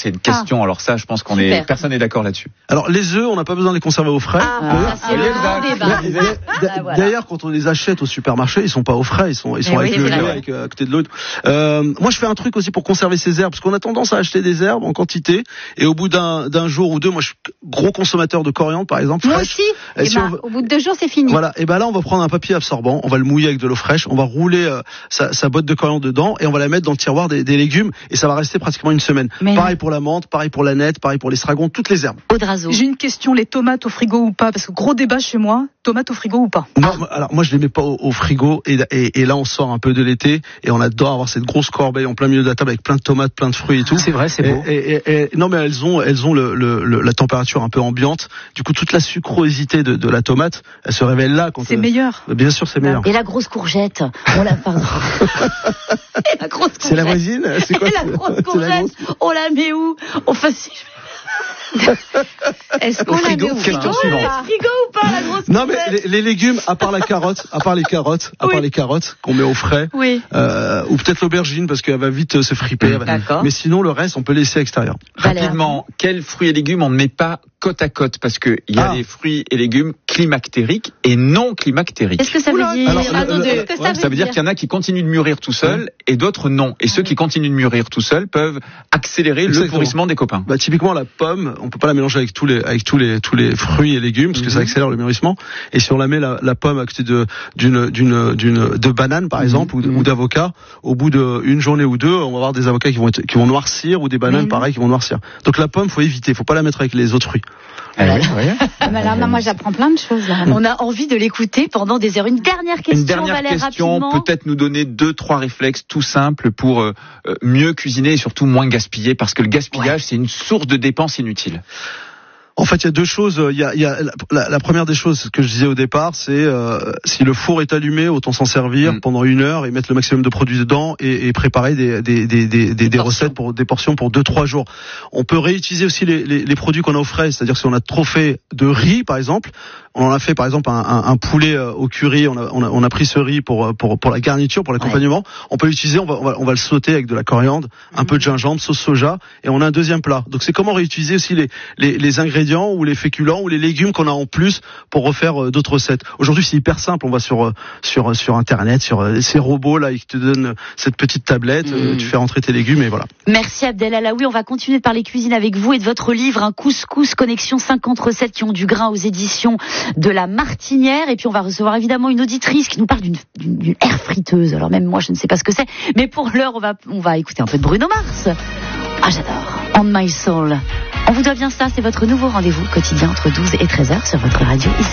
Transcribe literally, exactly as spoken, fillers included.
c'est une question. Ah. Alors ça, je pense qu'on Super. est personne n'est d'accord là-dessus. Alors les œufs, on n'a pas besoin de les conserver au frais. Ah, ah, c'est le grand débat. D'ailleurs, quand on les achète au supermarché, ils sont pas au frais, ils sont ils sont avec oui, le lait, avec à côté de l'eau. Euh, moi, je fais un truc aussi pour conserver ces herbes, parce qu'on a tendance à acheter des herbes en quantité, et au bout d'un d'un jour ou deux, moi, je suis gros consommateur de coriandre, par exemple. Moi fraîche. aussi. Et, et si ben, va... au bout de deux jours, c'est fini. Voilà. Et ben là, on va prendre un papier absorbant, on va le mouiller avec de l'eau fraîche, on va rouler euh, sa, sa botte de coriandre dedans, et on va la mettre dans le tiroir des, des légumes, et ça va rester pratiquement une semaine. Mais pareil non. pour la menthe, pareil pour la nette, pareil pour l'estragon, toutes les herbes. Audrazo. J'ai une question, les tomates au frigo ou pas? Parce que gros débat chez moi, tomates au frigo ou pas? Non, ah. alors moi je les mets pas au, au frigo, et, et, et là on sort un peu de l'été, et on adore avoir cette grosse corbeille en plein milieu de la table avec plein de tomates, plein de fruits et tout. C'est vrai, c'est beau. Et, et, et, et non mais elles ont, elles ont le, le, le, la température un peu ambiante. Du coup, toute la sucrosité de, de la tomate, elle se révèle là. Quand c'est euh, meilleur. Bien sûr, c'est meilleur. Et la grosse courgette, on la pardon. Et la grosse courgette. C'est la voisine. C'est quoi? Et la grosse courgette, la grosse... on la met où? Enfin, si. Est-ce qu'on la met au question suivante. frigo ou pas, la grosse Non mais les, les légumes, à part la carotte, à part les carottes, à oui. part les carottes qu'on met au frais, oui. euh, ou peut-être l'aubergine parce qu'elle va vite se friper. D'accord. Mais sinon le reste, on peut laisser à l'extérieur. Rapidement, quels fruits et légumes on ne met pas côte à côte, parce que il y a ah. des fruits et légumes climactériques et non climactériques. Qu'est-ce que ça veut dire? Alors, le, le, le, que ça, ouais, veut ça veut dire, dire qu'il y en a qui continuent de mûrir tout seuls ouais. et d'autres non. Et ceux qui continuent de mûrir tout seuls peuvent accélérer Exactement. le pourrissement des copains. Bah, typiquement la pomme, on peut pas la mélanger avec tous les avec tous les tous les fruits et légumes parce que mm-hmm. ça accélère le mûrissement. Et si on la met la, la pomme à côté de d'une d'une d'une de banane par exemple mm-hmm. ou, ou d'avocat, au bout de une journée ou deux, on va avoir des avocats qui vont être, qui vont noircir ou des bananes pareil qui vont noircir. Donc la pomme, faut éviter, faut pas la mettre avec les autres fruits. Ah oui, oui. Alors, non, moi j'apprends plein de choses là. On a envie de l'écouter pendant des heures. Une dernière question, Une dernière Valère, question, rapidement. Peut-être nous donner deux, trois réflexes tout simples pour euh, mieux cuisiner et surtout moins gaspiller, parce que le gaspillage ouais. c'est une source de dépenses inutiles. En fait, il y a deux choses. Il y a, il y a la, la première des choses que je disais au départ, c'est euh, si le four est allumé, autant s'en servir mmh. pendant une heure et mettre le maximum de produits dedans et, et préparer des, des, des, des, des, des recettes pour des portions pour deux, trois jours. On peut réutiliser aussi les, les, les produits qu'on a au frais, c'est-à-dire si on a trop fait de riz, par exemple, on a fait par exemple un, un, un poulet au curry, on a, on a, on a pris ce riz pour pour pour la garniture, pour l'accompagnement. Ouais. On peut l'utiliser, on va, on va on va le sauter avec de la coriandre, mmh. un peu de gingembre, sauce soja, et on a un deuxième plat. Donc c'est comment réutiliser aussi les les, les ingrédients ou les féculents ou les légumes qu'on a en plus pour refaire euh, d'autres recettes. Aujourd'hui, c'est hyper simple. On va sur euh, sur sur internet, sur euh, ces robots là, qui te donnent euh, cette petite tablette. Mmh. Euh, tu fais rentrer tes légumes et voilà. Merci Abdel Alaoui. On va continuer de parler cuisine avec vous et de votre livre, un couscous connexion cinquante recettes qui ont du grain aux éditions de La Martinière. Et puis on va recevoir évidemment une auditrice qui nous parle d'une, d'une, d'une air friteuse. Alors même moi, je ne sais pas ce que c'est, mais pour l'heure, on va on va écouter un peu de Bruno Mars. Ah, j'adore. On My Soul. On vous doit bien ça, c'est votre nouveau rendez-vous quotidien entre douze et treize heures sur votre radio ici.